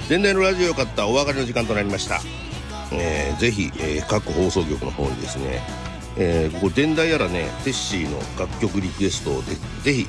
電台のラジオよかったお別れの時間となりました。ぜひ、各放送局の方にですね、ここ電台やらねテッシーの楽曲リクエストをぜひ